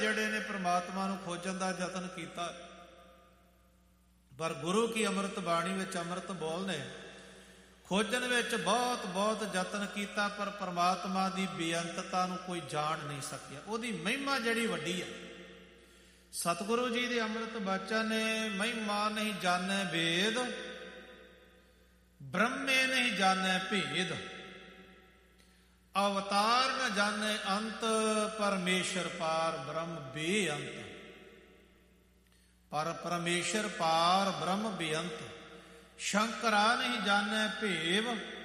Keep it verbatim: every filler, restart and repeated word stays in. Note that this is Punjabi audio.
ਜਿਹੜੇ ਨੇ ਪ੍ਰਮਾਤਮਾ ਨੂੰ ਖੋਜਣ ਦਾ ਯਤਨ ਕੀਤਾ, ਪਰ ਗੁਰੂ ਕੀ ਅੰਮ੍ਰਿਤ ਬਾਣੀ ਵਿੱਚ ਅੰਮ੍ਰਿਤ ਬੋਲਨੇ ਖੋਜਣ ਵਿੱਚ ਬਹੁਤ ਬਹੁਤ ਯਤਨ ਕੀਤਾ, ਪਰ ਪਰਮਾਤਮਾ ਦੀ ਬੇਅੰਤਤਾ ਨੂੰ ਕੋਈ ਜਾਣ ਨਹੀਂ ਸਕਿਆ। ਉਹਦੀ ਮਹਿਮਾ ਜਿਹੜੀ ਵੱਡੀ ਹੈ, ਸਤਿਗੁਰੂ ਜੀ ਦੇ ਅੰਮ੍ਰਿਤ ਬਚਨ ਨੇ, ਮਹਿਮਾ ਨਹੀਂ ਜਾਣੈ ਵੇਦ, ਬ੍ਰਹਮੇ ਨਹੀਂ ਜਾਣੈ ਭੇਦ, ਅਵਤਾਰ ਨ ਜਾਣੈ ਅੰਤ, ਪਰਮੇਸ਼ਰ ਪਾਰ ਬ੍ਰਹਮ ਬੇਅੰਤ। ਪਰ ਪਰਮੇਸ਼ਰ ਪਾਰ ਬ੍ਰਹਮ ਬੇਅੰਤ, ਸ਼ੰਕਰਾ ਨਹੀਂ ਜਾਣੈ ਭੇਵ,